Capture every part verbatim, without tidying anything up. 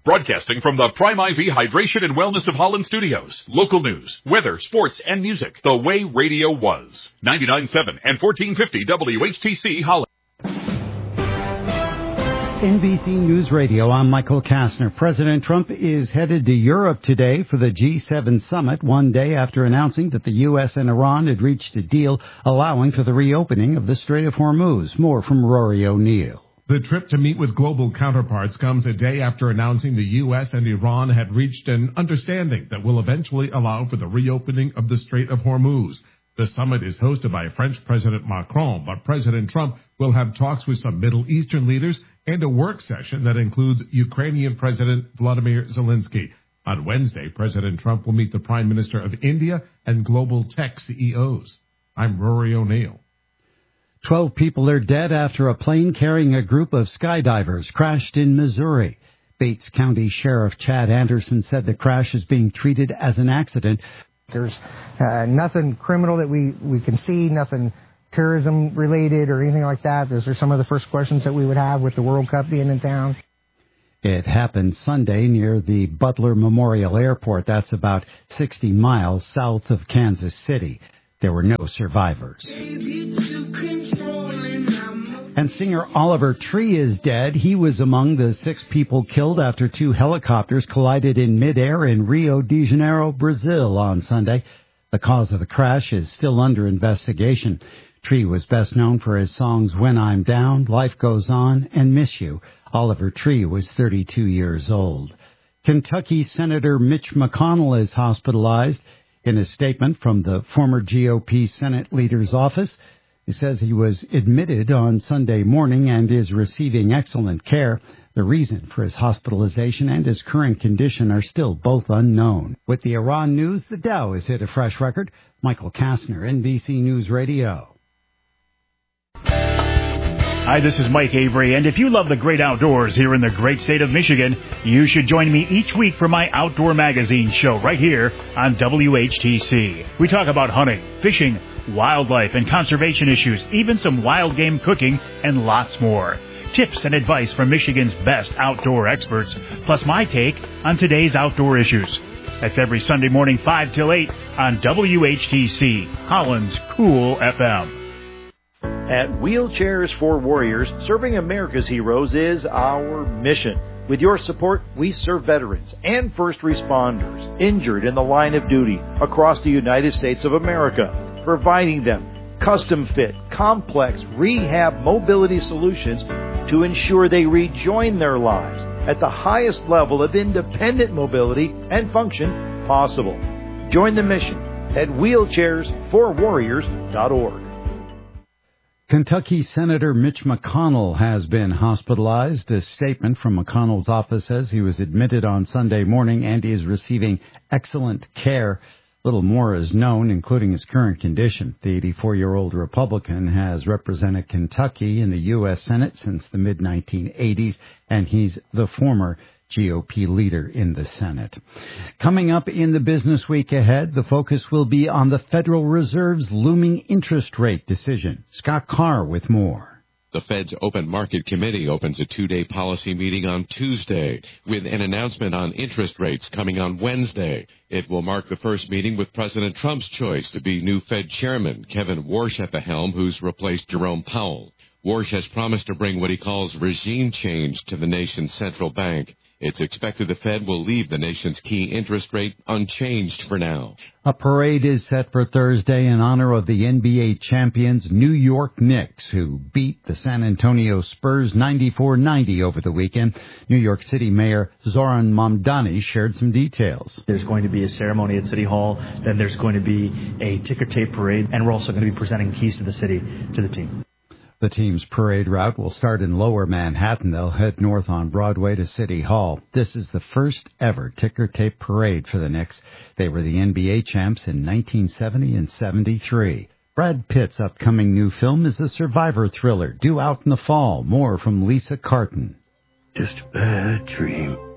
Broadcasting from the Prime I V Hydration and Wellness of Holland Studios. Local news, weather, sports, and music. The way radio was. ninety-nine point seven and fourteen fifty W H T C Holland. N B C News Radio, I'm Michael Kastner. President Trump is headed to Europe today for the G seven summit, one day after announcing that the U S and Iran had reached a deal allowing for the reopening of the Strait of Hormuz. More from Rory O'Neill. The trip to meet with global counterparts comes a day after announcing the U S and Iran had reached an understanding that will eventually allow for the reopening of the Strait of Hormuz. The summit is hosted by French President Macron, but President Trump will have talks with some Middle Eastern leaders and a work session that includes Ukrainian President Vladimir Zelensky. On Wednesday, President Trump will meet the Prime Minister of India and global tech C E Os. I'm Rory O'Neill. Twelve people are dead after a plane carrying a group of skydivers crashed in Missouri. Bates County Sheriff Chad Anderson said the crash is being treated as an accident. There's uh, nothing criminal that we, we can see, nothing terrorism related or anything like that. Those are some of the first questions that we would have with the World Cup being in town. It happened Sunday near the Butler Memorial Airport. That's about sixty miles south of Kansas City. There were no survivors. And singer Oliver Tree is dead. He was among the six people killed after two helicopters collided in midair in Rio de Janeiro, Brazil on Sunday. The cause of the crash is still under investigation. Tree was best known for his songs When I'm Down, Life Goes On, and Miss You. Oliver Tree was thirty-two years old. Kentucky Senator Mitch McConnell is hospitalized. In a statement from the former G O P Senate leader's office, he says he was admitted on Sunday morning and is receiving excellent care. The reason for his hospitalization and his current condition are still both unknown. With the Iran news, the Dow has hit a fresh record. Michael Kastner, N B C News Radio. Hi, this is Mike Avery, and if you love the great outdoors here in the great state of Michigan, you should join me each week for my Outdoor Magazine show right here on W H T C. We talk about hunting, fishing, wildlife, and conservation issues, even some wild game cooking, and lots more. Tips and advice from Michigan's best outdoor experts, plus my take on today's outdoor issues. That's every Sunday morning, five till eight on W H T C, Holland's Cool F M. At Wheelchairs for Warriors, serving America's heroes is our mission. With your support, we serve veterans and first responders injured in the line of duty across the United States of America, providing them custom-fit, complex rehab mobility solutions to ensure they rejoin their lives at the highest level of independent mobility and function possible. Join the mission at wheelchairs for warriors dot org. Kentucky Senator Mitch McConnell has been hospitalized. A statement from McConnell's office says he was admitted on Sunday morning and is receiving excellent care. Little more is known, including his current condition. The eighty-four-year-old Republican has represented Kentucky in the U S Senate since the mid nineteen eighties, and he's the former G O P leader in the Senate. Coming up in the business week ahead, the focus will be on the Federal Reserve's looming interest rate decision. Scott Carr with more. The Fed's Open Market Committee opens a two-day policy meeting on Tuesday with an announcement on interest rates coming on Wednesday. It will mark the first meeting with President Trump's choice to be new Fed Chairman, Kevin Warsh, at the helm, who's replaced Jerome Powell. Warsh has promised to bring what he calls regime change to the nation's central bank. It's expected the Fed will leave the nation's key interest rate unchanged for now. A parade is set for Thursday in honor of the N B A champions New York Knicks, who beat the San Antonio Spurs ninety-four ninety over the weekend. New York City Mayor Zoran Mamdani shared some details. There's going to be a ceremony at City Hall, then there's going to be a ticker tape parade, and we're also going to be presenting keys to the city to the team. The team's parade route will start in Lower Manhattan. They'll head north on Broadway to City Hall. This is the first ever ticker tape parade for the Knicks. They were the N B A champs in nineteen seventy and seventy-three. Brad Pitt's upcoming new film is a survivor thriller due out in the fall. More from Lisa Carton. Just a bad dream.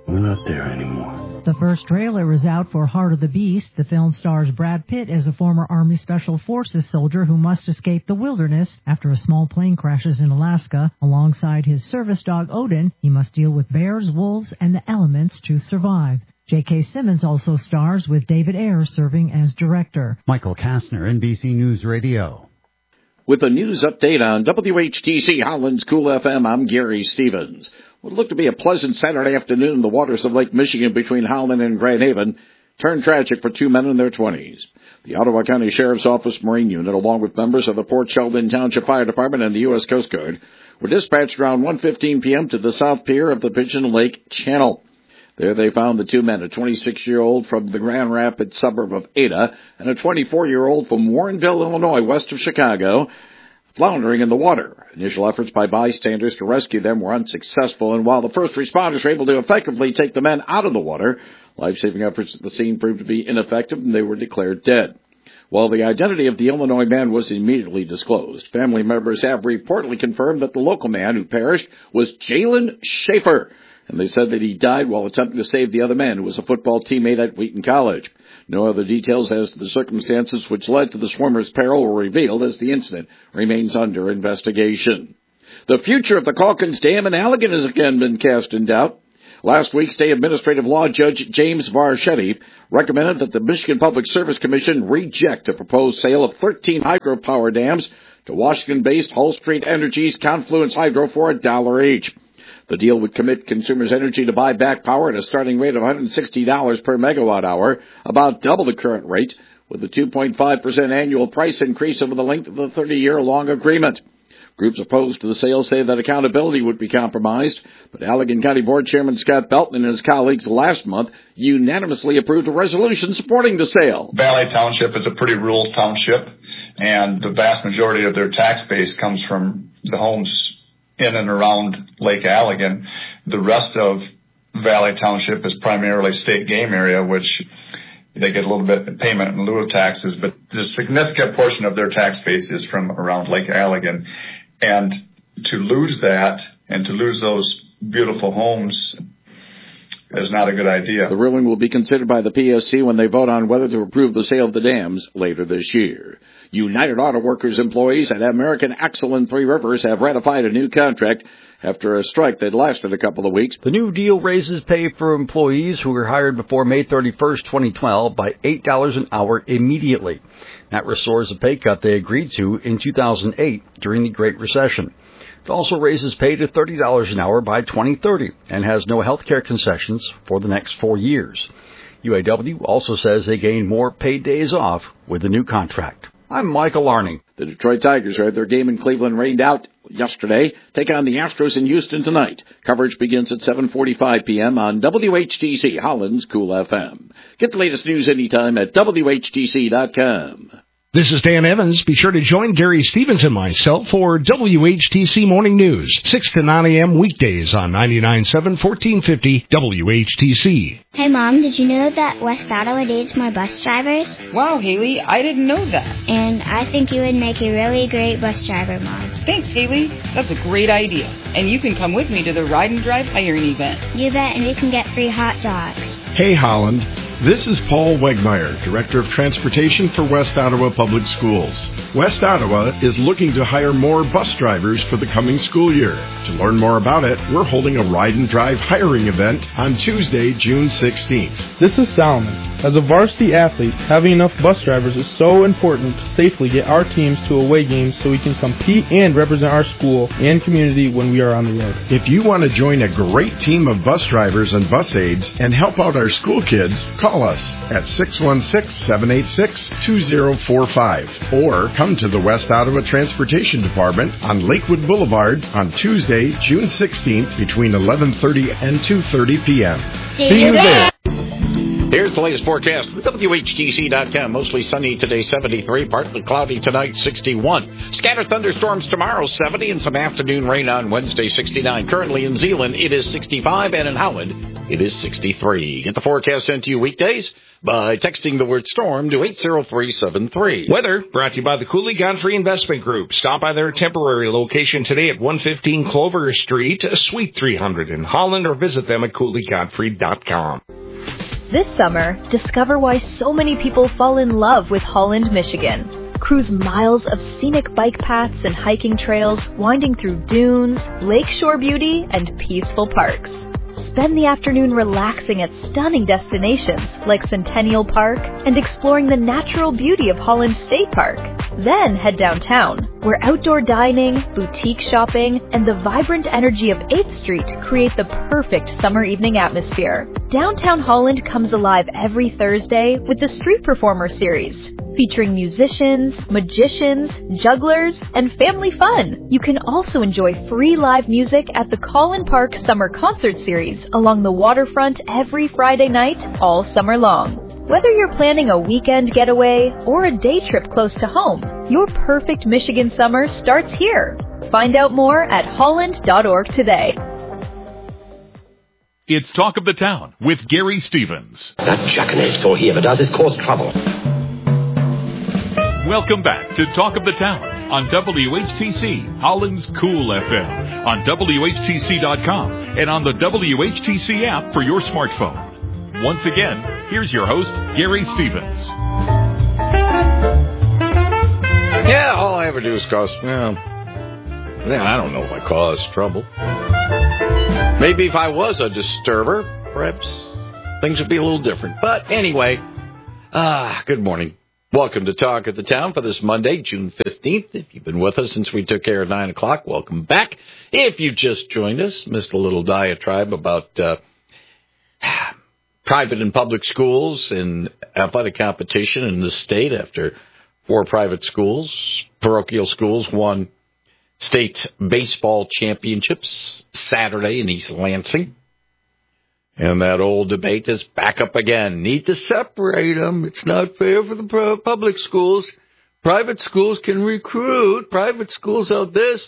We're not there anymore. The first trailer is out for Heart of the Beast. The film stars Brad Pitt as a former Army Special Forces soldier who must escape the wilderness after a small plane crashes in Alaska. Alongside his service dog Odin, he must deal with bears, wolves, and the elements to survive. J K. Simmons also stars with David Ayer serving as director. Michael Kastner, N B C News Radio. With a news update on W H T C Holland's Cool F M, I'm Gary Stevens. What looked to be a pleasant Saturday afternoon in the waters of Lake Michigan between Holland and Grand Haven turned tragic for two men in their twenties. The Ottawa County Sheriff's Office Marine Unit, along with members of the Port Sheldon Township Fire Department and the U S Coast Guard, were dispatched around one fifteen p.m. to the south pier of the Pigeon Lake Channel. There they found the two men, a twenty-six-year-old from the Grand Rapids suburb of Ada and a twenty-four-year-old from Warrenville, Illinois, west of Chicago, floundering in the water. Initial efforts by bystanders to rescue them were unsuccessful, and while the first responders were able to effectively take the men out of the water, life-saving efforts at the scene proved to be ineffective, and they were declared dead. While the identity of the Illinois man was immediately disclosed, family members have reportedly confirmed that the local man who perished was Jalen Schaefer, and they said that he died while attempting to save the other man, who was a football teammate at Wheaton College. No other details as to the circumstances which led to the swimmer's peril were revealed, as the incident remains under investigation. The future of the Calkins Dam in Allegan has again been cast in doubt. Last week, State Administrative Law Judge James Varchetti recommended that the Michigan Public Service Commission reject a proposed sale of thirteen hydropower dams to Washington-based Hull Street Energy's Confluence Hydro for a dollar each. The deal would commit Consumers Energy to buy back power at a starting rate of one hundred sixty dollars per megawatt hour, about double the current rate, with a two point five percent annual price increase over the length of the thirty-year-long agreement. Groups opposed to the sale say that accountability would be compromised, but Allegan County Board Chairman Scott Belton and his colleagues last month unanimously approved a resolution supporting the sale. Valley Township is a pretty rural township, and the vast majority of their tax base comes from the homes in and around Lake Allegan. The rest of Valley Township is primarily state game area, which they get a little bit of payment in lieu of taxes, but the significant portion of their tax base is from around Lake Allegan. And to lose that and to lose those beautiful homes is not a good idea. The ruling will be considered by the P S C when they vote on whether to approve the sale of the dams later this year. United Auto Workers employees at American Axle in Three Rivers have ratified a new contract after a strike that lasted a couple of weeks. The new deal raises pay for employees who were hired before May thirty-first, twenty twelve by eight dollars an hour immediately. That restores a pay cut they agreed to in two thousand eight during the Great Recession. It also raises pay to thirty dollars an hour by twenty thirty and has no health care concessions for the next four years. U A W also says they gain more paid days off with the new contract. I'm Michael Arning. The Detroit Tigers had their game in Cleveland rained out yesterday. Take on the Astros in Houston tonight. Coverage begins at seven forty-five p.m. on W H T C Holland's Cool F M. Get the latest news anytime at W H T C dot com. This is Dan Evans. Be sure to join Gary Stevens and myself for W H T C Morning News, six to nine a.m. weekdays on ninety-nine point seven, fourteen fifty W H T C. Hey, Mom, did you know that West Ottawa needs more bus drivers? Wow, Haley, I didn't know that. And I think you would make a really great bus driver, Mom. Thanks, Haley. That's a great idea. And you can come with me to the Ride and Drive hiring event. You bet, and we can get free hot dogs. Hey, Holland. This is Paul Wegmeyer, Director of Transportation for West Ottawa Public Schools. West Ottawa is looking to hire more bus drivers for the coming school year. To learn more about it, we're holding a Ride and Drive hiring event on Tuesday, June sixteenth. This is Solomon. As a varsity athlete, having enough bus drivers is so important to safely get our teams to away games so we can compete and represent our school and community when we are on the road. If you want to join a great team of bus drivers and bus aides and help out our school kids, call us at six one six, seven eight six, two zero four five or come to the West Ottawa Transportation Department on Lakewood Boulevard on Tuesday, June sixteenth between eleven thirty and two thirty p.m. See, See you there. Here's the latest forecast with W H T C dot com. Mostly sunny today, seventy-three. Partly cloudy tonight, sixty-one. Scattered thunderstorms tomorrow, seventy. And some afternoon rain on Wednesday, sixty-nine. Currently in Zeeland, it is sixty-five. And in Howland, It is sixty-three. Get the forecast sent to you weekdays by texting the word storm to eight zero three seven three. Weather brought to you by the Cooley Godfrey Investment Group. Stop by their temporary location today at one fifteen Clover Street, Suite three hundred in Holland, or visit them at cooley godfrey dot com. This summer, discover why so many people fall in love with Holland, Michigan. Cruise miles of scenic bike paths and hiking trails, winding through dunes, lakeshore beauty, and peaceful parks. Spend the afternoon relaxing at stunning destinations like Centennial Park and exploring the natural beauty of Holland State Park. Then head downtown, where outdoor dining, boutique shopping, and the vibrant energy of eighth Street create the perfect summer evening atmosphere. Downtown Holland comes alive every Thursday with the Street Performer Series, featuring musicians, magicians, jugglers, and family fun. You can also enjoy free live music at the Collin Park Summer Concert Series along the waterfront every Friday night all summer long. Whether you're planning a weekend getaway or a day trip close to home, your perfect Michigan summer starts here. Find out more at holland dot org today. It's Talk of the Town with Gary Stevens. That jackanapes all he ever does is cause trouble. Welcome back to Talk of the Town on W H T C, Holland's Cool F M, on W H T C dot com, and on the W H T C app for your smartphone. Once again, here's your host, Gary Stevens. Yeah, all I ever do is cause, well, I don't know if I cause trouble. Maybe if I was a disturber, perhaps things would be a little different. But anyway, ah, good morning. Welcome to Talk of the Town for this Monday, June fifteenth. If you've been with us since we took care of nine o'clock, welcome back. If you just joined us, missed a little diatribe about uh, private and public schools in athletic competition in the state after four private schools, parochial schools, won state baseball championships Saturday in East Lansing. And that old debate is back up again. Need to separate them. It's not fair for the public schools. Private schools can recruit. Private schools out this.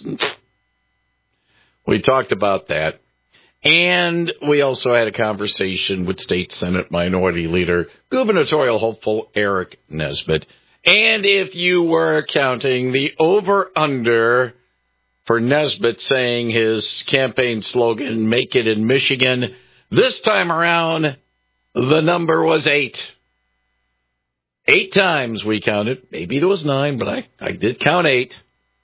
We talked about that. And we also had a conversation with State Senate Minority Leader, gubernatorial hopeful Eric Nesbitt. And if you were counting the over-under for Nesbitt saying his campaign slogan, "Make it in Michigan," this time around, the number was eight. Eight times we counted. Maybe there was nine, but I, I did count eight.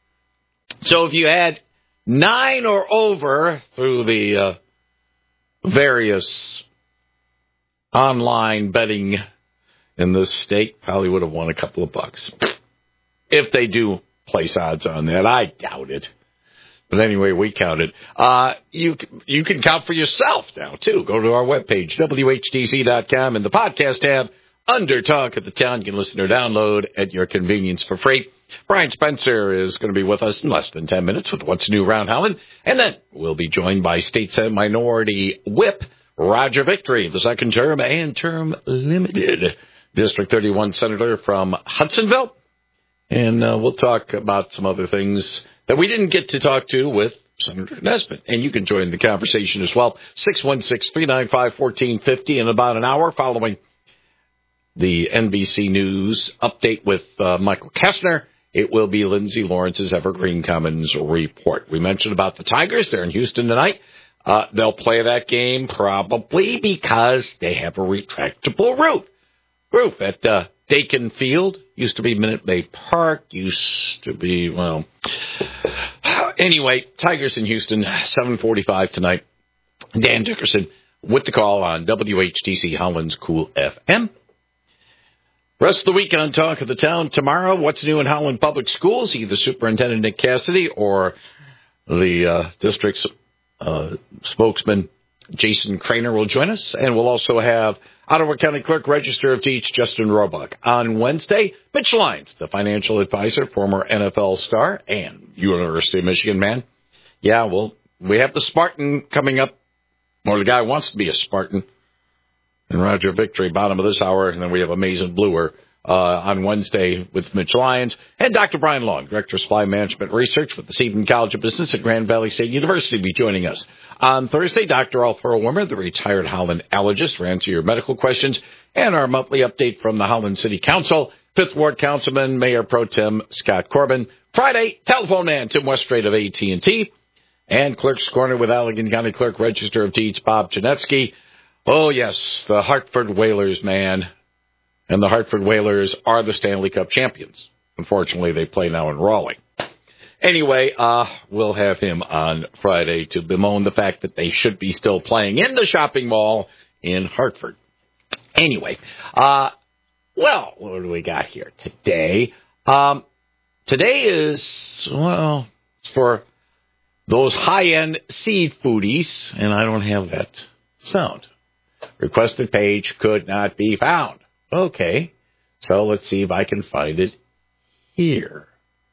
So if you had nine or over through the uh, various online betting in this state, probably would have won a couple of bucks. If they do place odds on that, I doubt it. But anyway, we counted. Uh, you you can count for yourself now, too. Go to our webpage, W H T C dot com, in the podcast tab, under Talk of the Town. You can listen or download at your convenience for free. Brian Spencer is going to be with us in less than ten minutes with What's New Around Holland. And then we'll be joined by State Senate Minority Whip Roger Victory, the second term and term limited District thirty-one Senator from Hudsonville. And uh, we'll talk about some other things that we didn't get to talk to with Senator Nesbitt. And you can join the conversation as well. six one six, three nine five, one four five zero in about an hour following the N B C News update with uh, Michael Kessner. It will be Lindsay Lawrence's Evergreen Commons report. We mentioned about the Tigers. They're in Houston tonight. Uh, they'll play that game probably because they have a retractable roof. Roof at uh, Dakin Field. Used to be Minute Maid Park. Used to be, well... Anyway, Tigers in Houston, seven forty-five tonight. Dan Dickerson with the call on W H T C Holland's Cool F M. Rest of the week on Talk of the Town. Tomorrow, what's new in Holland Public Schools? Either Superintendent Nick Cassidy or the uh, district's uh, spokesman, Jason Craner, will join us. And we'll also have Ottawa County Clerk, Register of Deeds, Justin Roebuck. On Wednesday, Mitch Lyons, the financial advisor, former N F L star, and University of Michigan man. Yeah, well, we have the Spartan coming up, or the guy wants to be a Spartan. And Roger Victory, bottom of this hour, and then we have Amazing Bluer uh, on Wednesday with Mitch Lyons, and Doctor Brian Long, Director of Supply Management Research with the Stephen College of Business at Grand Valley State University, will be joining us. On Thursday, Doctor Alfaro Wimmer, the retired Holland allergist, will answer your medical questions, and our monthly update from the Holland City Council, Fifth Ward Councilman, Mayor Pro Tem Scott Corbin. Friday, telephone man Tim Westrate of A T and T, and Clerk's Corner with Allegan County Clerk, Register of Deeds, Bob Janetsky. Oh, yes, the Hartford Whalers, man. And the Hartford Whalers are the Stanley Cup champions. Unfortunately, they play now in Raleigh. Anyway, uh, we'll have him on Friday to bemoan the fact that they should be still playing in the shopping mall in Hartford. Anyway, uh, well, what do we got here today? Um, today is, well, for those high-end seed foodies, and I don't have that sound. Requested page could not be found. Okay, so let's see if I can find it here.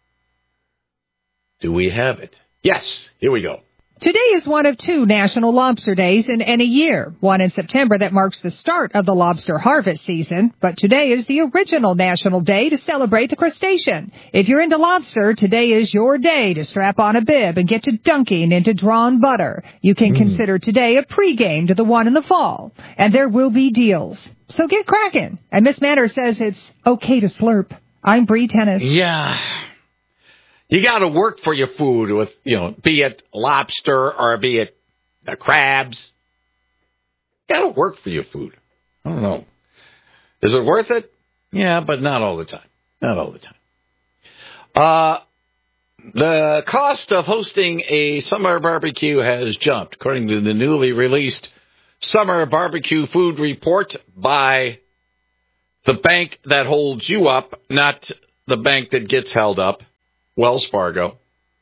Do we have it? Yes, here we go. Today is one of two National Lobster Days in any year. One in September that marks the start of the lobster harvest season, but today is the original National Day to celebrate the crustacean. If you're into lobster, today is your day to strap on a bib and get to dunking into drawn butter. You can mm. consider today a pregame to the one in the fall, and there will be deals. So get cracking. And Miss Manor says it's okay to slurp. I'm Bree Tennis. Yeah. You got to work for your food with, you know, be it lobster or be it the crabs. You got to work for your food. I don't know. Is it worth it? Yeah, but not all the time. Not all the time. Uh, the cost of hosting a summer barbecue has jumped, according to the newly released Summer Barbecue Food Report by the bank that holds you up, not the bank that gets held up. Wells Fargo.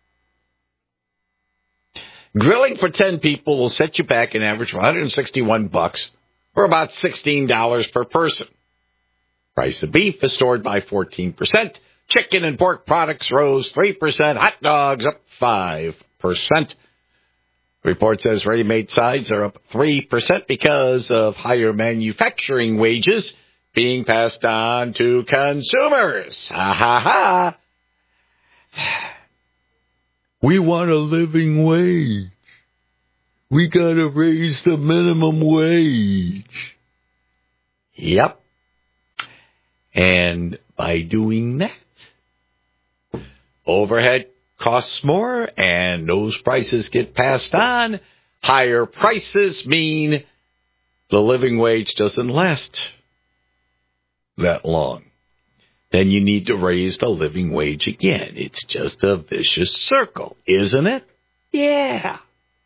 Grilling for ten people will set you back an average of one hundred sixty-one bucks, or about sixteen dollars per person. Price of beef is soared by fourteen percent. Chicken and pork products rose three percent. Hot dogs up five percent. Report says ready-made sides are up three percent because of higher manufacturing wages being passed on to consumers. Ha ha ha. We want a living wage. We got to raise the minimum wage. Yep. And by doing that, overhead costs more, and those prices get passed on. Higher prices mean the living wage doesn't last that long. Then you need to raise the living wage again. It's just a vicious circle, isn't it? Yeah.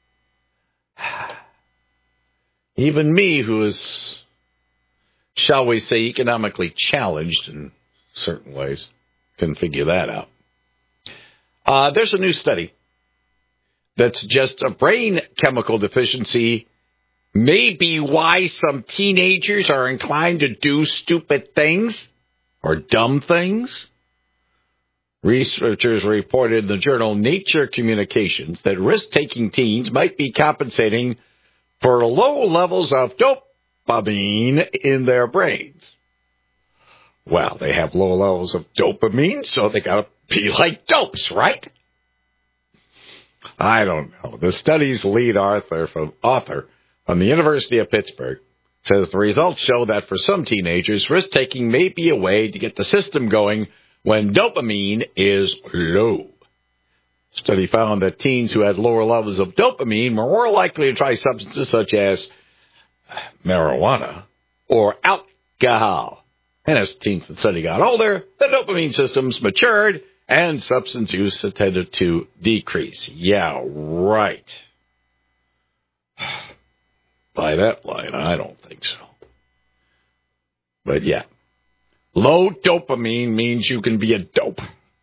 Even me, who is, shall we say, economically challenged in certain ways, can figure that out. Uh, there's a new study that suggests a brain chemical deficiency may be why some teenagers are inclined to do stupid things. Or dumb things? Researchers reported in the journal Nature Communications that risk-taking teens might be compensating for low levels of dopamine in their brains. Well, they have low levels of dopamine, so they got to be like dopes, right? I don't know. The study's lead author from, author from the University of Pittsburgh says the results show that for some teenagers, risk-taking may be a way to get the system going when dopamine is low. The study found that teens who had lower levels of dopamine were more likely to try substances such as marijuana or alcohol. And as teens in the study got older, the dopamine systems matured and substance use tended to decrease. Yeah, right. By that line, I don't think so. But yeah, low dopamine means you can be a dope.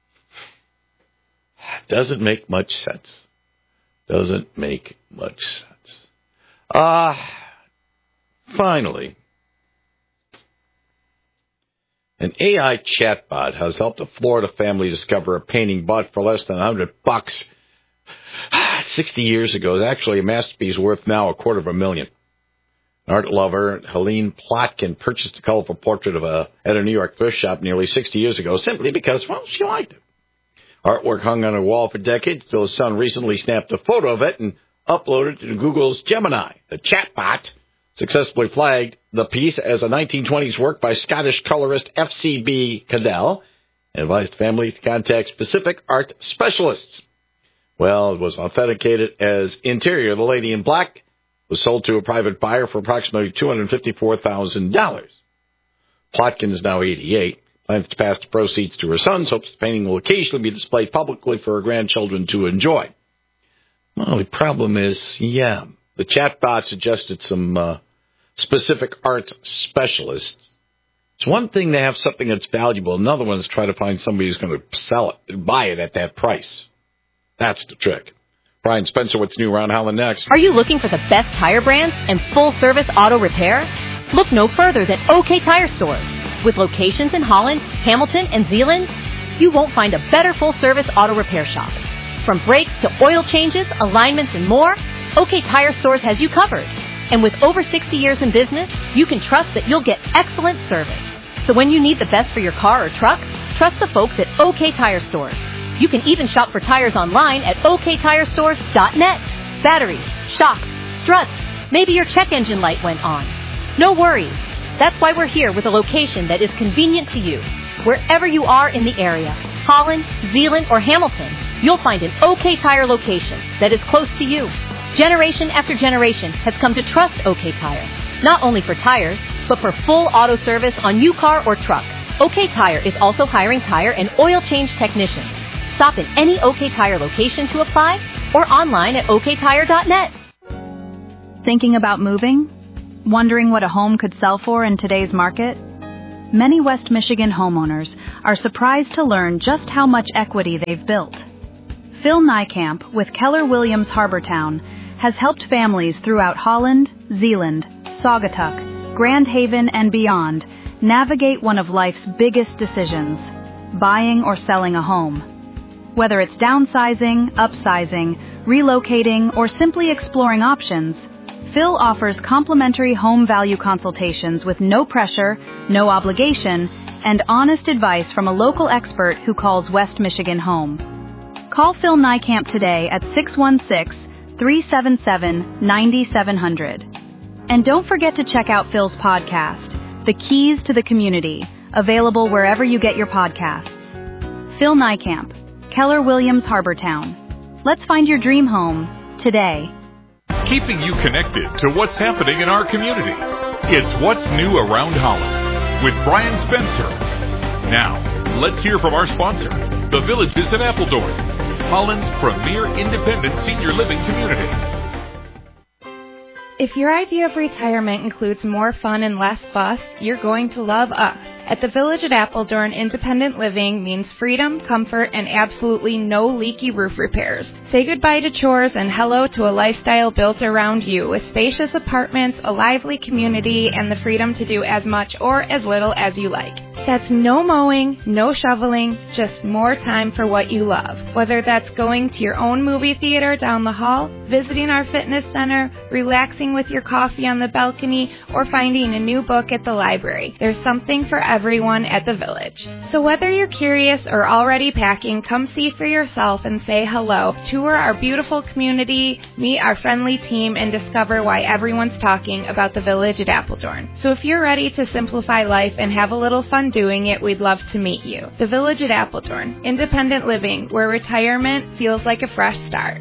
Doesn't make much sense. Doesn't make much sense. Ah, uh, finally, an A I chatbot has helped a Florida family discover a painting bought for less than a hundred bucks sixty years ago. It's actually a masterpiece worth now a quarter of a million. Art lover Helene Plotkin purchased a colorful portrait of a at a New York thrift shop nearly sixty years ago simply because, well, she liked it. Artwork hung on her wall for decades. Phil's son recently snapped a photo of it and uploaded it to Google's Gemini. The chatbot successfully flagged the piece as a nineteen twenties work by Scottish colorist F C B Cadell and advised families to contact specific art specialists. Well, it was authenticated as Interior. The Lady in Black was sold to a private buyer for approximately two hundred fifty-four thousand dollars. Plotkin is now eighty-eight, plans to pass the proceeds to her sons, hopes the painting will occasionally be displayed publicly for her grandchildren to enjoy. Well, the problem is, yeah, the chatbot suggested some uh, specific arts specialists. It's one thing to have something that's valuable. Another one is to try to find somebody who's going to sell it, buy it at that price. That's the trick. Brian Spencer, what's new around Holland next? Are you looking for the best tire brands and full-service auto repair? Look no further than OK Tire Stores. With locations in Holland, Hamilton, and Zeeland, you won't find a better full-service auto repair shop. From brakes to oil changes, alignments, and more, OK Tire Stores has you covered. And with over sixty years in business, you can trust that you'll get excellent service. So when you need the best for your car or truck, trust the folks at OK Tire Stores. You can even shop for tires online at O K tire stores dot net. Batteries, shocks, struts, maybe your check engine light went on. No worries. That's why we're here with a location that is convenient to you. Wherever you are in the area, Holland, Zeeland, or Hamilton, you'll find an OK Tire location that is close to you. Generation after generation has come to trust OK Tire, not only for tires, but for full auto service on your car or truck. OK Tire is also hiring tire and oil change technicians. Stop in any OK Tire location to apply or online at O K tire dot net. Thinking about moving? Wondering what a home could sell for in today's market? Many West Michigan homeowners are surprised to learn just how much equity they've built. Phil Niekamp with Keller Williams Harbortown has helped families throughout Holland, Zeeland, Saugatuck, Grand Haven, and beyond navigate one of life's biggest decisions, buying or selling a home. Whether it's downsizing, upsizing, relocating, or simply exploring options, Phil offers complimentary home value consultations with no pressure, no obligation, and honest advice from a local expert who calls West Michigan home. Call Phil Niekamp today at six one six, three seven seven, nine seven zero zero. And don't forget to check out Phil's podcast, The Keys to the Community, available wherever you get your podcasts. Phil Niekamp, Keller Williams Harbortown. Let's find your dream home today. Keeping you connected to what's happening in our community. It's What's New Around Holland with Brian Spencer. Now, let's hear from our sponsor, The Villages at Appledorn, Holland's premier independent senior living community. If your idea of retirement includes more fun and less fuss, you're going to love us. At the Village at Appledorn, independent living means freedom, comfort, and absolutely no leaky roof repairs. Say goodbye to chores and hello to a lifestyle built around you with spacious apartments, a lively community, and the freedom to do as much or as little as you like. That's no mowing, no shoveling, just more time for what you love. Whether that's going to your own movie theater down the hall, visiting our fitness center, relaxing with your coffee on the balcony, or finding a new book at the library, there's something for everyone at the Village. So whether you're curious or already packing, come see for yourself and say hello. Tour our beautiful community, meet our friendly team, and discover why everyone's talking about the Village at Appledorn. So if you're ready to simplify life and have a little fun doing it, we'd love to meet you. The Village at Appledorn, independent living, where retirement feels like a fresh start.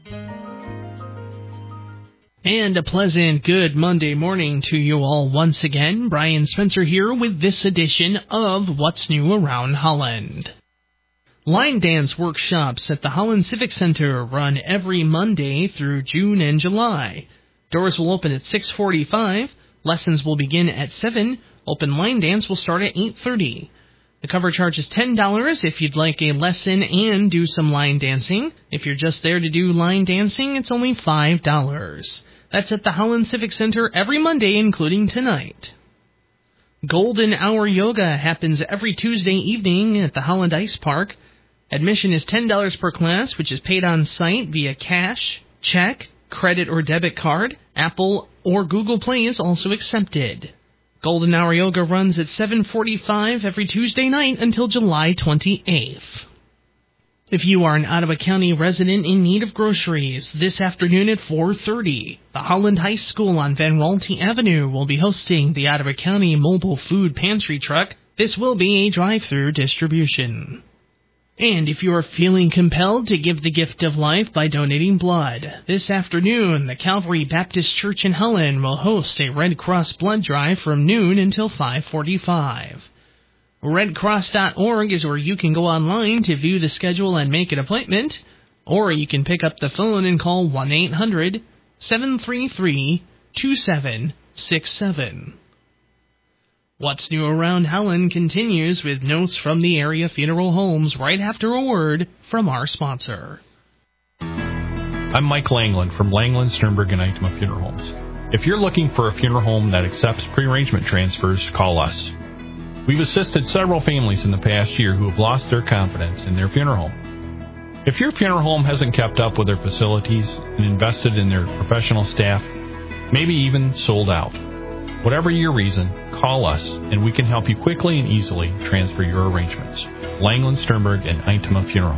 And a pleasant good Monday morning to you all once again. Brian Spencer here with this edition of What's New Around Holland. Line dance workshops at the Holland Civic Center run every Monday through June and July. Doors will open at six forty-five. Lessons will begin at seven. Open line dance will start at eight thirty. The cover charge is ten dollars if you'd like a lesson and do some line dancing. If you're just there to do line dancing, it's only five dollars. That's at the Holland Civic Center every Monday, including tonight. Golden Hour Yoga happens every Tuesday evening at the Holland Ice Park. Admission is ten dollars per class, which is paid on site via cash, check, credit, or debit card. Apple or Google Play is also accepted. Golden Hour Yoga runs at seven forty-five every Tuesday night until July twenty-eighth. If you are an Ottawa County resident in need of groceries, this afternoon at four thirty, the Holland High School on Van Rolte Avenue will be hosting the Ottawa County Mobile Food Pantry Truck. This will be a drive-through distribution. And if you are feeling compelled to give the gift of life by donating blood, this afternoon the Calvary Baptist Church in Holland will host a Red Cross blood drive from noon until five forty-five. red cross dot org is where you can go online to view the schedule and make an appointment, or you can pick up the phone and call one eight hundred, seven three three, two seven six seven. What's New Around Holland continues with notes from the area funeral homes right after a word from our sponsor. I'm Mike Langland from Langland, Sternberg, and Itema Funeral Homes. If you're looking for a funeral home that accepts pre-arrangement transfers, call us. We've assisted several families in the past year who have lost their confidence in their funeral home. If your funeral home hasn't kept up with their facilities and invested in their professional staff, maybe even sold out, whatever your reason, call us and we can help you quickly and easily transfer your arrangements. Langland, Sternberg, and Itema Funeral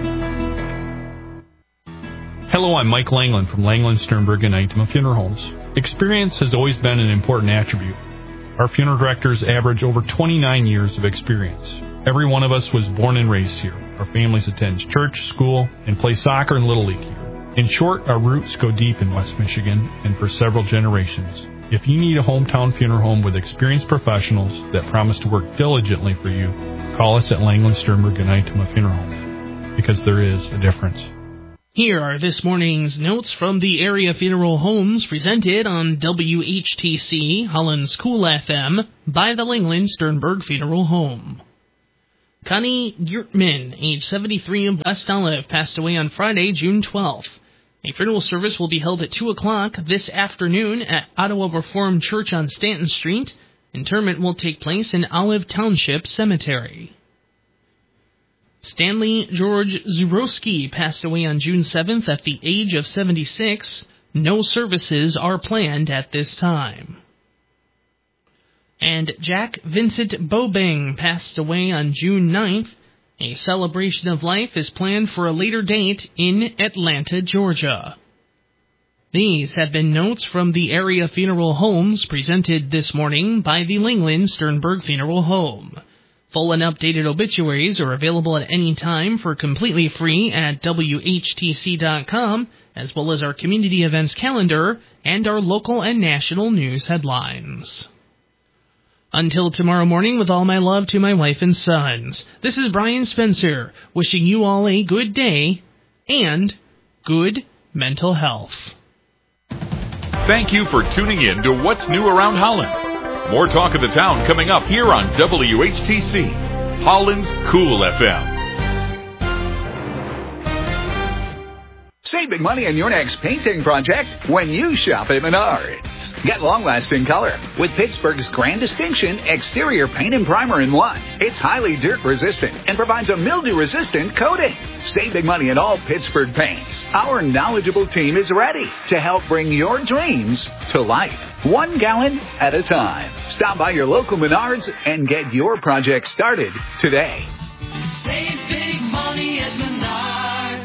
Homes. Hello, I'm Mike Langland from Langland, Sternberg, and Itema Funeral Homes. Experience has always been an important attribute. Our funeral directors average over twenty-nine years of experience. Every one of us was born and raised here. Our families attend church, school, and play soccer and Little League here. In short, our roots go deep in West Michigan and for several generations. If you need a hometown funeral home with experienced professionals that promise to work diligently for you, call us at Langland, Sternberg, and Itema Funeral Homes, because there is a difference. Here are this morning's notes from the area funeral homes presented on W H T C, Holland's Cool F M, by the Langland Sternberg Funeral Home. Connie Giertman, age seventy-three of West Olive, passed away on Friday, June twelfth. A funeral service will be held at two o'clock this afternoon at Ottawa Reformed Church on Stanton Street. Interment will take place in Olive Township Cemetery. Stanley George Zurowski passed away on June seventh at the age of seventy-six. No services are planned at this time. And Jack Vincent Bobeng passed away on June ninth. A celebration of life is planned for a later date in Atlanta, Georgia. These have been notes from the area funeral homes presented this morning by the Langland Sternberg Funeral Home. Full and updated obituaries are available at any time for completely free at W H T C dot com, as well as our community events calendar and our local and national news headlines. Until tomorrow morning, with all my love to my wife and sons, this is Brian Spencer, wishing you all a good day and good mental health. Thank you for tuning in to What's New Around Holland. More talk of the town coming up here on W H T C, Holland's Cool F M. Save big money on your next painting project when you shop at Menards. Get long-lasting color with Pittsburgh's Grand Distinction Exterior Paint and Primer in one. It's highly dirt-resistant and provides a mildew-resistant coating. Save big money on all Pittsburgh paints. Our knowledgeable team is ready to help bring your dreams to life, one gallon at a time. Stop by your local Menards and get your project started today. Save big money at Menards.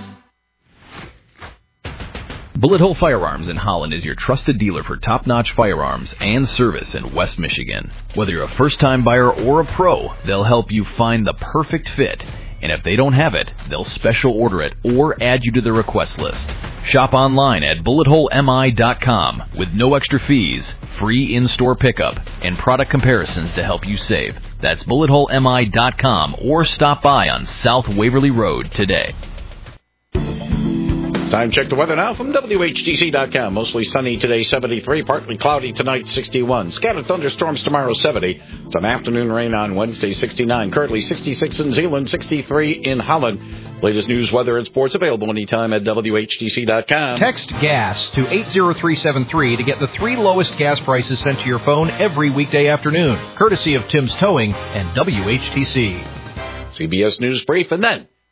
Bullet Hole Firearms in Holland is your trusted dealer for top-notch firearms and service in West Michigan. Whether you're a first-time buyer or a pro, they'll help you find the perfect fit. And if they don't have it, they'll special order it or add you to their request list. Shop online at bullet hole M I dot com with no extra fees, free in-store pickup, and product comparisons to help you save. That's bullet hole M I dot com or stop by on South Waverly Road today. Time check the weather now from W H T C dot com. Mostly sunny today, seventy-three. Partly cloudy tonight, sixty-one. Scattered thunderstorms tomorrow, seventy. Some afternoon rain on Wednesday, sixty-nine. Currently sixty-six in Zeeland, sixty-three in Holland. Latest news, weather, and sports available anytime at W H T C dot com. Text GAS to eight zero three seven three to get the three lowest gas prices sent to your phone every weekday afternoon. Courtesy of Tim's Towing and W H T C. C B S News Brief, and then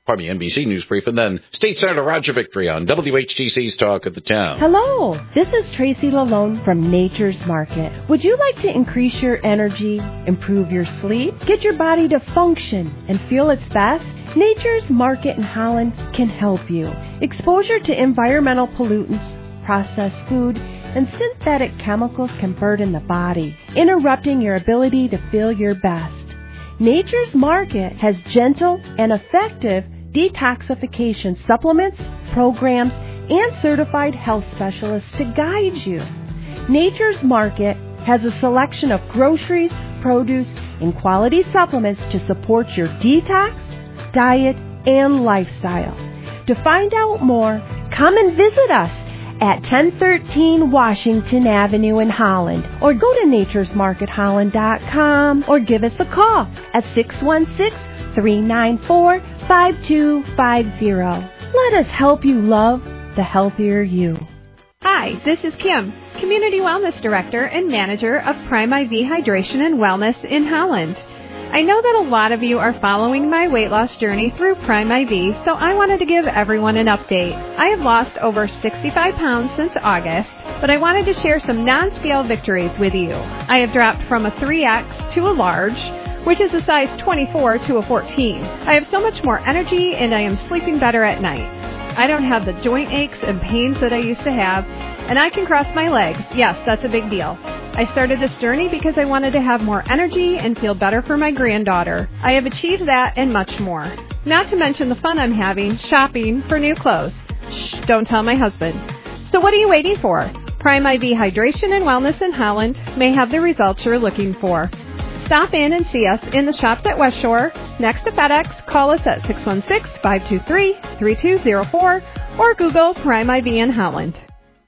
pardon me, N B C News Brief, and then State Senator Roger Victory on W H T C's Talk of the Town. Hello, this is Tracy Lalone from Nature's Market. Would you like to increase your energy, improve your sleep, get your body to function and feel its best? Nature's Market in Holland can help you. Exposure to environmental pollutants, processed food, and synthetic chemicals can burden the body, interrupting your ability to feel your best. Nature's Market has gentle and effective detoxification supplements, programs, and certified health specialists to guide you. Nature's Market has a selection of groceries, produce, and quality supplements to support your detox, diet, and lifestyle. To find out more, come and visit us at ten thirteen Washington Avenue in Holland, or go to natures market holland dot com, or give us a call at six one six, three nine four, five two five zero. Let us help you love the healthier you. Hi, this is Kim, Community Wellness Director and Manager of Prime I V Hydration and Wellness in Holland. I know that a lot of you are following my weight loss journey through Prime I V, so I wanted to give everyone an update. I have lost over sixty-five pounds since August, but I wanted to share some non-scale victories with you. I have dropped from a three X to a large, which is a size twenty-four to a fourteen. I have so much more energy and I am sleeping better at night. I don't have the joint aches and pains that I used to have, and I can cross my legs. Yes, that's a big deal. I started this journey because I wanted to have more energy and feel better for my granddaughter. I have achieved that and much more. Not to mention the fun I'm having shopping for new clothes. Shh, don't tell my husband. So what are you waiting for? Prime I V Hydration and Wellness in Holland may have the results you're looking for. Stop in and see us in the shops at West Shore, next to FedEx. Call us at six one six, five two three, three two zero four or Google Prime I V in Holland.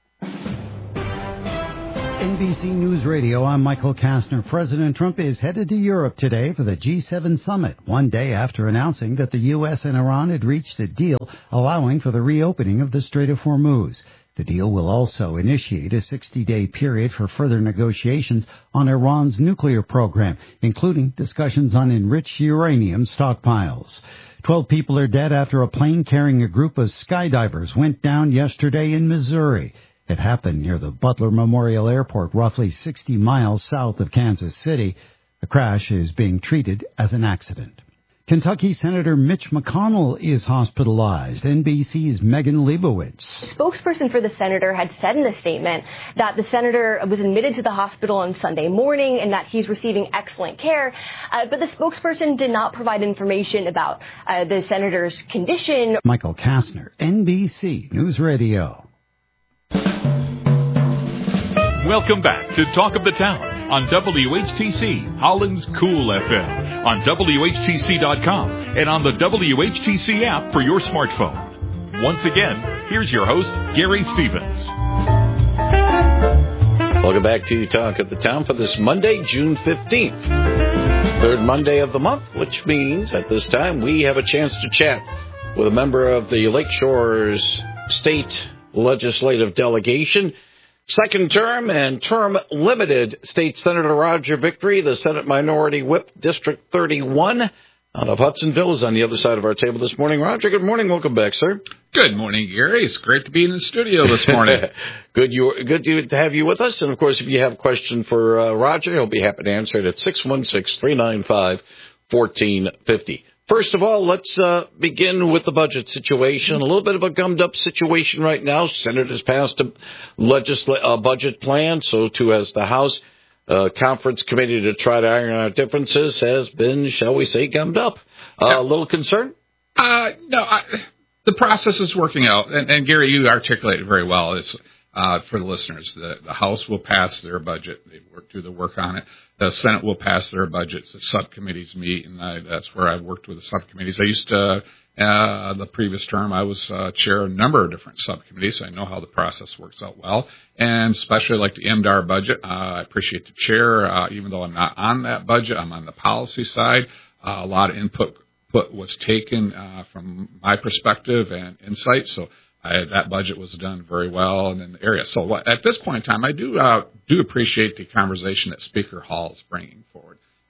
N B C News Radio, I'm Michael Kastner. President Trump is headed to Europe today for the G seven summit, one day after announcing that the U S and Iran had reached a deal allowing for the reopening of the Strait of Hormuz. The deal will also initiate a sixty-day period for further negotiations on Iran's nuclear program, including discussions on enriched uranium stockpiles. Twelve people are dead after a plane carrying a group of skydivers went down yesterday in Missouri. It happened near the Butler Memorial Airport, roughly sixty miles south of Kansas City. The crash is being treated as an accident. Kentucky Senator Mitch McConnell is hospitalized. N B C's Megan Leibowitz. The spokesperson for the senator had said in a statement that the senator was admitted to the hospital on Sunday morning and that he's receiving excellent care. Uh, but the spokesperson did not provide information about uh, the senator's condition. Michael Kastner, N B C News Radio. Welcome back to Talk of the Town on W H T C, Holland's Cool F M, on W H T C dot com, and on the W H T C app for your smartphone. Once again, here's your host, Gary Stevens. Welcome back to Talk of the Town for this Monday, June fifteenth. Third Monday of the month, which means at this time we have a chance to chat with a member of the Lake Shores State Legislative Delegation. Second term and term limited State Senator Roger Victory, the Senate Minority Whip, District thirty-one, out of Hudsonville, is on the other side of our table this morning. Roger, good morning. Welcome back, sir. Good morning, Gary. It's great to be in the studio this morning. good, you, good to have you with us. And, of course, if you have a question for uh, Roger, he'll be happy to answer it at six one six, three nine five, one four five zero. First of all, let's uh, begin with the budget situation. A little bit of a gummed-up situation right now. Senate has passed a legisla- uh, budget plan, so too has the House. Uh, conference committee to try to iron out differences has been, shall we say, gummed up. Uh, yeah. A little concern? Uh, no, I, the process is working out. And, and Gary, you articulated very well. It's, uh, for the listeners, the, the House will pass their budget. They work, do the work on it. The Senate will pass their budgets. The subcommittees meet, and I, that's where I've worked with the subcommittees. I used to, uh, the previous term, I was uh, chair of a number of different subcommittees, so I know how the process works out well. And especially like the M D A R budget, uh, I appreciate the chair. Uh, even though I'm not on that budget, I'm on the policy side. Uh, a lot of input, input was taken uh, from my perspective and insight, so I, that budget was done very well in the area. So what, at this point in time, I do uh, do appreciate the conversation that Speaker Hall is bringing forward.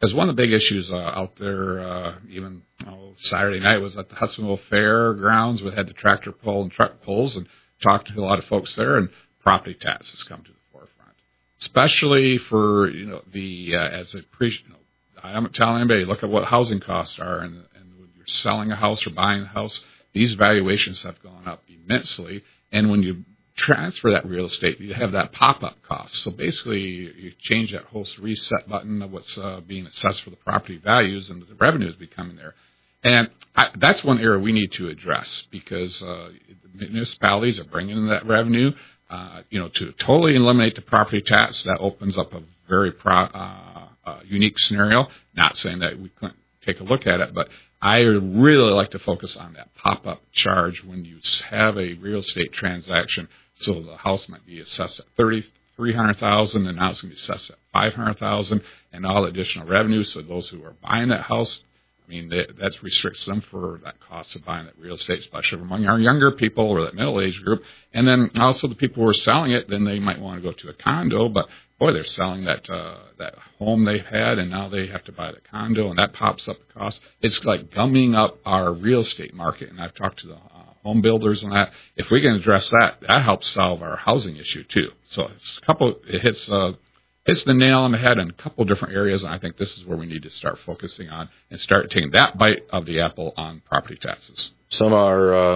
Because one of the big issues uh, out there, uh, even oh, Saturday night, was at the Hudsonville Fairgrounds. We had the tractor pull and truck pulls, and talked to a lot of folks there, and property taxes come to the forefront, especially for you know the uh, as a pre. You know, I'm telling anybody, look at what housing costs are, and, and when you're selling a house or buying a house, these valuations have gone up immensely, and when you transfer that real estate, you have that pop-up cost. So basically, you change that whole reset button of what's uh, being assessed for the property values, and the revenue is becoming there. And I, that's one area we need to address, because uh, municipalities are bringing in that revenue. Uh, you know, to totally eliminate the property tax, that opens up a very pro, uh, uh, unique scenario. Not saying that we couldn't take a look at it, but I really like to focus on that pop-up charge when you have a real estate transaction. So the house might be assessed at thirty-three hundred thousand dollars, and now it's going to be assessed at five hundred thousand dollars, and all the additional revenue. So those who are buying that house, I mean, they, that restricts them for that cost of buying that real estate, especially among our younger people or that middle-aged group. And then also the people who are selling it, then they might want to go to a condo, but boy, they're selling that uh, that home they've had, and now they have to buy the condo, and that pops up the cost. It's like gumming up our real estate market, and I've talked to the uh, home builders on that. If we can address that, that helps solve our housing issue too. So it's a couple, it hits uh, hits the nail on the head in a couple different areas, and I think this is where we need to start focusing on and start taking that bite of the apple on property taxes. Some are, uh,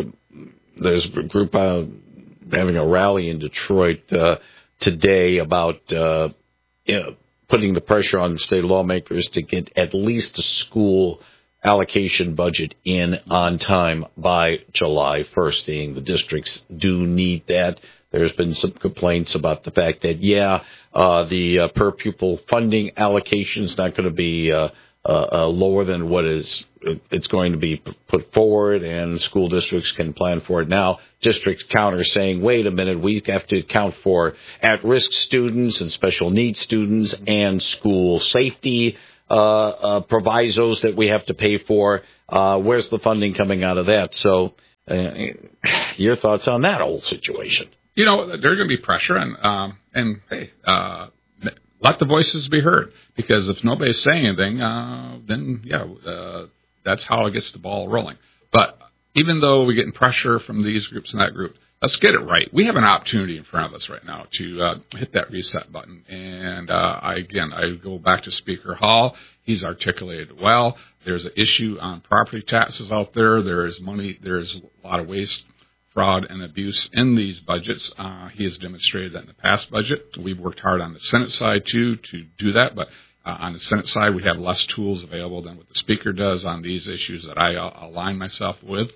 there's a group uh, having a rally in Detroit uh, today about uh, you know, putting the pressure on the state lawmakers to get at least a school allocation budget in on time by July first. The districts do need that. There's been some complaints about the fact that, yeah, uh, the uh, per pupil funding allocation is not going to be uh, uh, uh, lower than what is it's going to be put forward, and school districts can plan for it now. Districts counter saying, wait a minute, we have to account for at-risk students and special needs students and school safety uh, uh, provisos that we have to pay for. Uh, where's the funding coming out of that? So uh, your thoughts on that whole situation? You know, there's going to be pressure, and um, and hey, uh, let the voices be heard, because if nobody's saying anything, uh, then yeah, uh, that's how it gets the ball rolling. But even though we're getting pressure from these groups and that group, let's get it right. We have an opportunity in front of us right now to uh, hit that reset button. And uh, I, again, I go back to Speaker Hall. He's articulated well. There's an issue on property taxes out there. There is money. There's a lot of waste, fraud, and abuse in these budgets. Uh, he has demonstrated that in the past budget. We've worked hard on the Senate side, too, to do that. But uh, on the Senate side, we have less tools available than what the Speaker does on these issues that I uh, align myself with.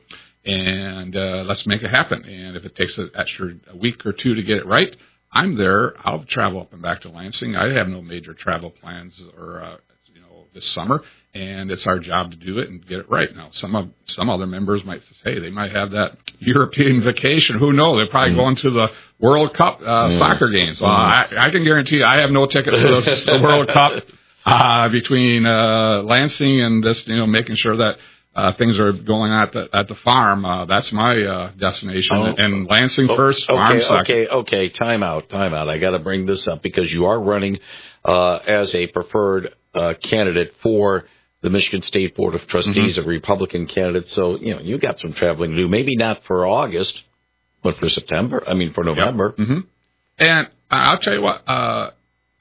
And uh, let's make it happen. And if it takes an extra a week or two to get it right, I'm there. I'll travel up and back to Lansing. I have no major travel plans or uh, you know this summer, and it's our job to do it and get it right. Now, some of some other members might say, hey, they might have that European vacation. Who knows? They're probably mm. going to the World Cup uh, mm. soccer games. Well, mm. I, I can guarantee you, I have no tickets for the, the World Cup uh, between uh, Lansing and this, you know, making sure that Uh, things are going on at the, at the farm. Uh, that's my uh, destination. Oh, and Lansing oh, first, okay, farm second. Okay, okay, time out, time out. I got to bring this up because you are running uh, as a preferred uh, candidate for the Michigan State Board of Trustees, mm-hmm. a Republican candidate. So, you know, you got some traveling to do. Maybe not for August, but for September. I mean, for November. Yep. Mm-hmm. And I'll tell you what, uh,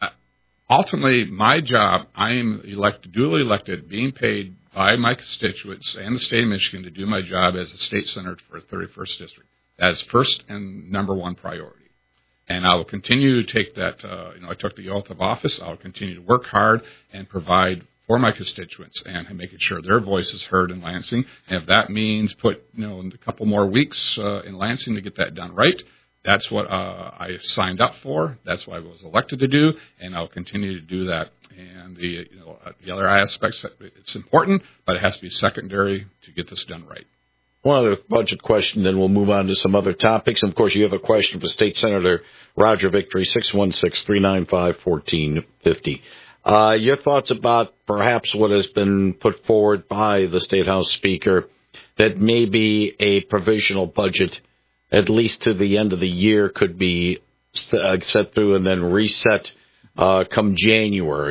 ultimately, my job, I am elected, duly elected, being paid by my constituents and the state of Michigan to do my job as a state senator for the thirty-first District. That is first and number one priority. And I will continue to take that, uh, you know, I took the oath of office. I will continue to work hard and provide for my constituents and making sure their voice is heard in Lansing. And if that means put, you know, a couple more weeks uh, in Lansing to get that done right, that's what uh, I signed up for. That's what I was elected to do, and I'll continue to do that. And the, you know, the other aspects, it's important, but it has to be secondary to get this done right. One other budget question, then we'll move on to some other topics. And, of course, you have a question for State Senator Roger Victory, six one six, three nine five, one four five zero. Uh, your thoughts about perhaps what has been put forward by the State House Speaker, that maybe a provisional budget at least to the end of the year could be uh, set through and then reset uh, come January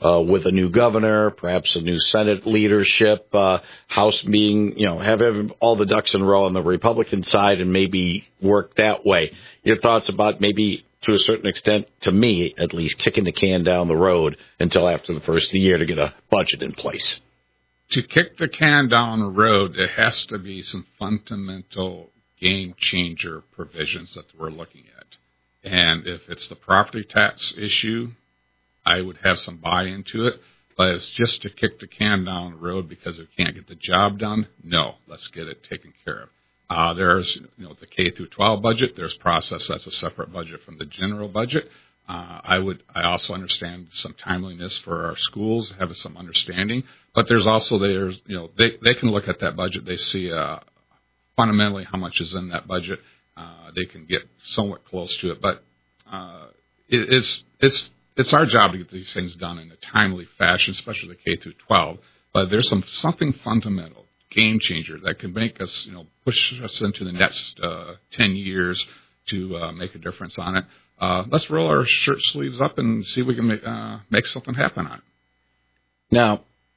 uh, with a new governor, perhaps a new Senate leadership, uh, House being, you know, have all the ducks in a row on the Republican side and maybe work that way. Your thoughts about maybe, to a certain extent, to me at least, kicking the can down the road until after the first of the year to get a budget in place? To kick the can down the road, there has to be some fundamental game-changer provisions that we're looking at. And if it's the property tax issue, I would have some buy-in to it. But it's just to kick the can down the road because we can't get the job done. No, let's get it taken care of. Uh, there's, you know, the K through twelve budget. There's process that's a separate budget from the general budget. Uh, I would. I also understand some timeliness for our schools, have some understanding. But there's also there's, you know, they they can look at that budget. They see uh, fundamentally how much is in that budget. Uh, they can get somewhat close to it, but uh, it, it's it's it's our job to get these things done in a timely fashion, especially the K through twelve. But there's some something fundamental, game changer that can make us, you know, push us into the next uh, ten years to uh, make a difference on it. Uh, let's roll our shirt sleeves up and see if we can make uh, make something happen on it. Now,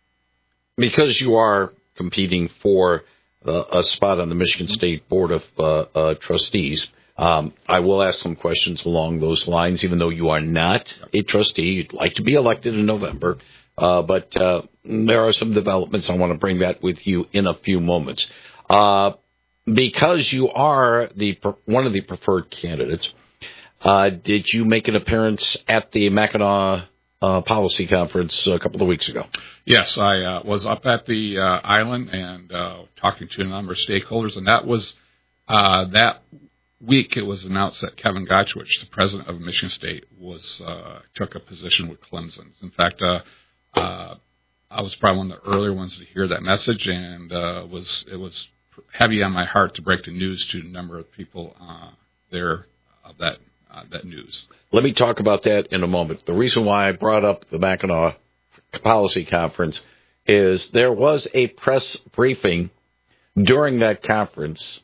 because you are competing for uh, a spot on the Michigan State Board of uh, uh, Trustees, um, I will ask some questions along those lines, even though you are not a trustee. You'd like to be elected in November, uh, but uh, there are some developments. I want to bring that with you in a few moments. Uh, because you are the one of the preferred candidates, uh, did you make an appearance at the Mackinac uh, Policy Conference a couple of weeks ago? Yes, I uh, was up at the uh, island and uh, talking to a number of stakeholders, and that was uh, that week. It was announced that Kevin Gotchwich, the president of Michigan State, was uh, took a position with Clemson. In fact, uh, uh, I was probably one of the earlier ones to hear that message, and uh, was it was heavy on my heart to break the news to a number of people uh, there of that uh, that news. Let me talk about that in a moment. The reason why I brought up the Mackinac Policy Conference is there was a press briefing during that conference